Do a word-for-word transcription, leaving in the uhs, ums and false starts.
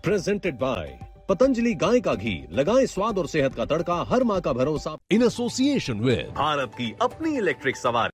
Presented by Patanjali गाय का घी, लगाएं स्वाद और सेहत का तड़का, हर माह का भरोसा। इन एसोसिएशन विद भारत की अपनी इलेक्ट्रिक सवारी।